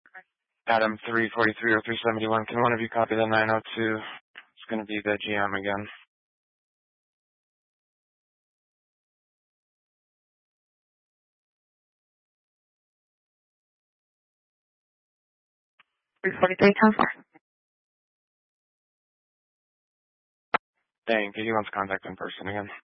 Adam 343 or 371. Can one of you copy the 902? It's going to be the GM again. Thank you. He wants contact in person again.